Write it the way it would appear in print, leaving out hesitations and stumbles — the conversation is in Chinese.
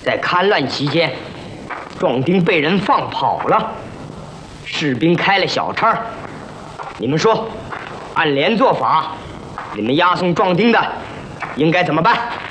在戡乱期间，壮丁被人放跑了，士兵开了小差，你们说，按连坐法，你们押送壮丁的应该怎么办？